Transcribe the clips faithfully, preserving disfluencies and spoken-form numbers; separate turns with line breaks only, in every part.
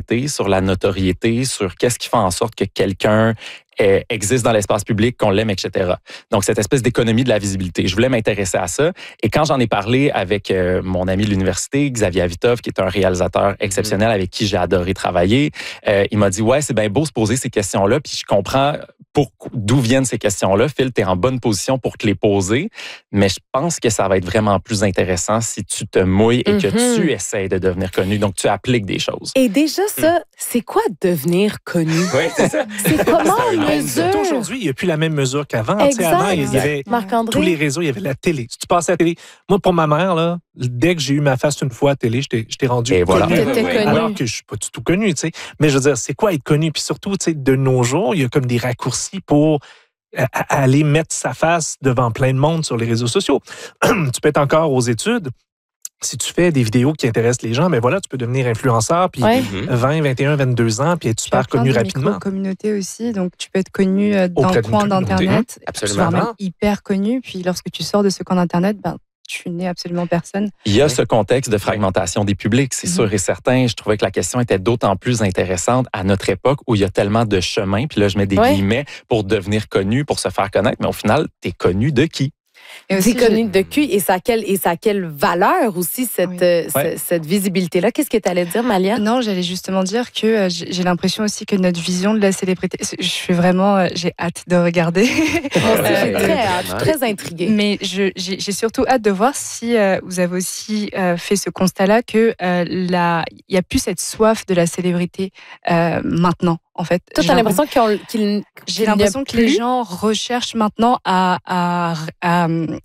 visibilité, sur la notoriété, sur qu'est-ce qui fait en sorte que quelqu'un euh, existe dans l'espace public, qu'on l'aime, et cetera. Donc, cette espèce d'économie de la visibilité. Je voulais m'intéresser à ça. Et quand j'en ai parlé avec euh, mon ami de l'université, Xavier Avitov, qui est un réalisateur exceptionnel mmh. avec qui j'ai adoré travailler, euh, il m'a dit, ouais, c'est bien beau se poser ces questions-là, puis je comprends pour d'où viennent ces questions-là. Phil, tu es en bonne position pour te les poser, mais je pense que ça va être vraiment plus intéressant si tu te mouilles et mm-hmm. que tu essaies de devenir connu. Donc, tu appliques des choses.
Et déjà, ça, mm. c'est quoi devenir connu?
Oui, c'est ça.
C'est comment on mesure?
Aujourd'hui, il n'y a plus la même mesure qu'avant.
Exact.
Avant, il y avait tous les réseaux, il y avait la télé. Si tu passais à la télé, moi, pour ma mère, là, dès que j'ai eu ma face une fois à la télé, je t'ai rendu
et
connu.
Voilà.
Connu.
Alors que je ne suis pas du tout connu, tu sais. Mais je veux dire, c'est quoi être connu? Puis surtout, tu sais, de nos jours, il y a comme des raccourcis pour aller mettre sa face devant plein de monde sur les réseaux sociaux. Tu peux être encore aux études. Si tu fais des vidéos qui intéressent les gens, mais voilà, tu peux devenir influenceur, puis
ouais.
vingt, vingt et un, vingt-deux ans, puis être super connu rapidement.
Tu communauté aussi, donc tu peux être connu dans le coin d'Internet, voire même hyper connu, puis lorsque tu sors de ce coin d'Internet, ben, tu n'es absolument personne.
Il y a ce contexte de fragmentation des publics, c'est mm-hmm. sûr et certain. Je trouvais que la question était d'autant plus intéressante à notre époque où il y a tellement de chemins, puis là, je mets des ouais. guillemets, pour devenir connu, pour se faire connaître, mais au final, t'es connu de qui?
C'est connu de qui et ça a quelle, et ça a quelle valeur aussi, cette, oui. euh, ouais. cette visibilité-là? Qu'est-ce que tu allais dire, Malia?
Non, j'allais justement dire que euh, j'ai l'impression aussi que notre vision de la célébrité... Je suis vraiment... Euh, j'ai hâte de regarder.
Moi aussi, j'ai très hâte. Je suis très intriguée.
Mais j'ai surtout hâte de voir si euh, vous avez aussi euh, fait ce constat-là qu'il euh, n'y a plus cette soif de la célébrité euh, maintenant. En fait,
toi, t'as l'impression qu'il qu
j'ai l'impression que les gens recherchent maintenant à, à, à,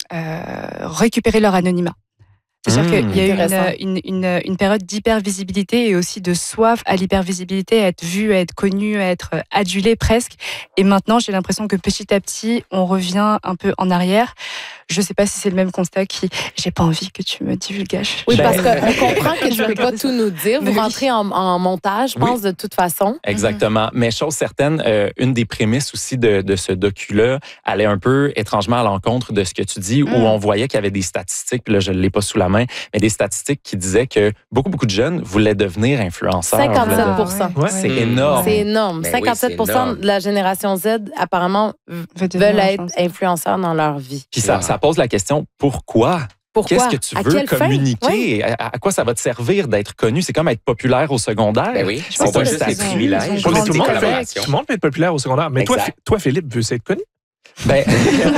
à récupérer leur anonymat. C'est-à-dire mmh, qu'il y a eu une, une, une, une période d'hypervisibilité et aussi de soif à l'hypervisibilité, à être vu, à être connu, à être adulé presque. Et maintenant, j'ai l'impression que petit à petit, on revient un peu en arrière. Je ne sais pas si c'est le même constat qui... J'ai pas envie que tu me divulgages.
Oui, parce qu'on comprend que tu ne peux pas tout nous dire. Vous rentrez en, en montage, je pense, oui. de toute façon.
Exactement. Mais chose certaine, euh, une des prémices aussi de, de ce docu-là allait un peu étrangement à l'encontre de ce que tu dis, mm. où on voyait qu'il y avait des statistiques, puis là, je ne l'ai pas sous la main, mais des statistiques qui disaient que beaucoup, beaucoup de jeunes voulaient devenir influenceurs.
cinquante-sept pour cent.
Ouais. C'est énorme.
C'est énorme. Ben cinquante-sept pour cent oui, énorme. De la génération Z, apparemment, veulent être influenceurs dans leur vie.
Puis ça, ça pose la question, pourquoi?
Pourquoi?
Qu'est-ce que tu veux communiquer? Oui. À, à quoi ça va te servir d'être connu? C'est comme être populaire au secondaire.
Ben oui, on voit juste les privilèges.
Tout le monde peut être populaire au secondaire. Mais toi, toi, Philippe, veux-tu être connu?
Ben,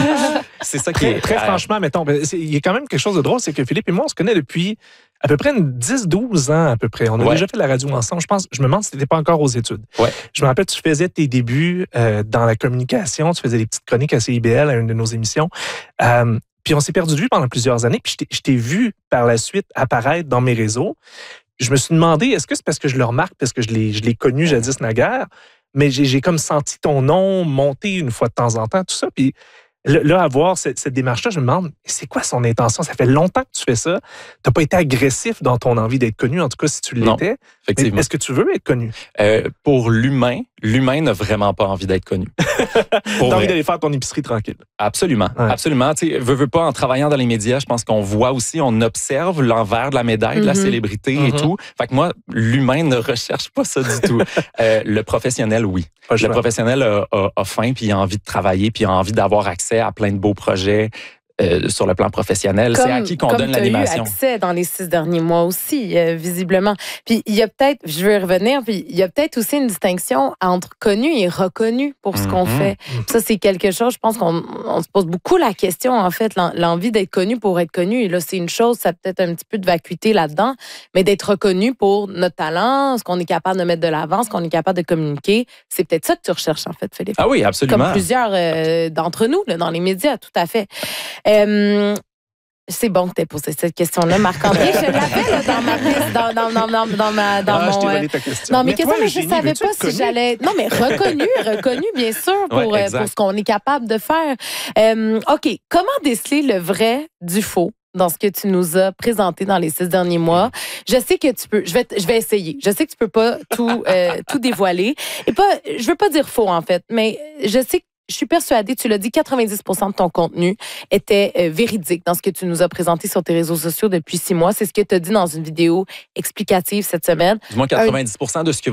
c'est ça qui est...
Très, très franchement, mettons, il y a quand même quelque chose de drôle, c'est que Philippe et moi, on se connaît depuis à peu près dix douze ans à peu près. On a ouais. déjà fait la radio ensemble. Je pense, je me demande si tu n'étais pas encore aux études.
Ouais.
Je me rappelle, tu faisais tes débuts euh, dans la communication, tu faisais des petites chroniques à C I B L, à une de nos émissions. Euh, puis on s'est perdu de vue pendant plusieurs années. Puis je t'ai vu par la suite apparaître dans mes réseaux. Je me suis demandé, est-ce que c'est parce que je le remarque, parce que je l'ai connu jadis naguère, mais j'ai comme senti ton nom monter une fois de temps en temps, tout ça. Puis là, à voir cette, cette démarche-là, je me demande, c'est quoi son intention? Ça fait longtemps que tu fais ça. Tu n'as pas été agressif dans ton envie d'être connu, en tout cas, si tu l'étais.
Effectivement.
Est-ce que tu veux être connu?
Euh, pour l'humain, l'humain n'a vraiment pas envie d'être connu.
T'as envie d'aller faire ton épicerie tranquille.
Absolument. Ouais. Absolument. Tu sais, veux, veux pas, en travaillant dans les médias, je pense qu'on voit aussi, on observe l'envers de la médaille, mm-hmm. de la célébrité mm-hmm. et tout. Fait que moi, l'humain ne recherche pas ça du tout. euh, le professionnel, oui.
Pas
le professionnel a, a, a faim, puis il a envie de travailler, puis il a envie d'avoir accès à plein de beaux projets. Euh, sur le plan professionnel, c'est à qui qu'on donne l'animation.
Comme tu as eu accès dans les six derniers mois aussi, euh, visiblement. Puis il y a peut-être, je vais y revenir, puis il y a peut-être aussi une distinction entre connu et reconnu pour ce mm-hmm. qu'on fait. Mm-hmm. Ça, c'est quelque chose, je pense qu'on on se pose beaucoup la question, en fait, l'envie d'être connu pour être connu. Et là, c'est une chose, ça a peut-être un petit peu de vacuité là-dedans, mais d'être reconnu pour notre talent, ce qu'on est capable de mettre de l'avant, ce qu'on est capable de communiquer, c'est peut-être ça que tu recherches, en fait, Philippe.
Ah oui, absolument.
Comme plusieurs euh, d'entre nous, là, dans les médias, tout à fait. Euh, c'est bon que tu aies posé cette question-là, Marc-André. Je l'avais dans ma liste, dans, dans, dans, dans, dans, ma, dans
ah,
mon...
Je t'ai volé ta question.
Dans mes
mais
questions,
toi,
mais je ne savais pas si j'allais... Non, mais reconnu, reconnu, bien sûr, pour,
ouais,
euh, pour ce qu'on est capable de faire. Euh, OK, comment déceler le vrai du faux dans ce que tu nous as présenté dans les six derniers mois? Je sais que tu peux... Je vais, je vais essayer. Je sais que tu peux pas tout, euh, tout dévoiler. Et pas, je veux pas dire faux, en fait, mais je sais que je suis persuadée, tu l'as dit, quatre-vingt-dix pour cent de ton contenu était euh, véridique dans ce que tu nous as présenté sur tes réseaux sociaux depuis six mois. C'est ce que tu as dit dans une vidéo explicative cette semaine.
Du moins quatre-vingt-dix pour cent de ce que